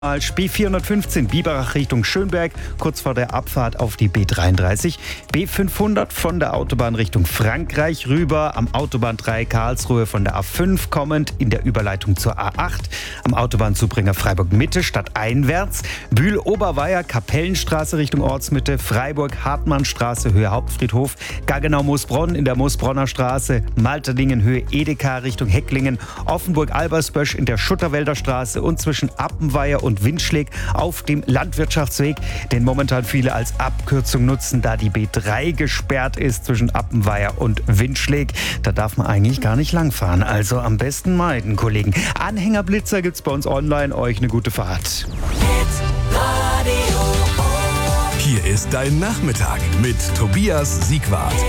B415 Biberach Richtung Schönberg, kurz vor der Abfahrt auf die B33. B500 von der Autobahn Richtung Frankreich rüber, am Autobahndreieck Karlsruhe von der A5 kommend in der Überleitung zur A8, am Autobahnzubringer Freiburg Mitte stadteinwärts, Bühl-Oberweier, Kapellenstraße Richtung Ortsmitte, Freiburg-Hartmannstraße Höhe Hauptfriedhof, Gaggenau-Moosbronn in der Moosbronner Straße, Malterdingen Höhe Edeka Richtung Hecklingen, Offenburg-Albersbösch in der Schutterwälder Straße und zwischen Appenweier und Windschläg auf dem Landwirtschaftsweg, den momentan viele als Abkürzung nutzen, da die B3 gesperrt ist zwischen Appenweier und Windschläg. Da darf man eigentlich gar nicht langfahren, also am besten meiden, Kollegen. Anhängerblitzer gibt's bei uns online, euch eine gute Fahrt. Hier ist dein Nachmittag mit Tobias Siegwart.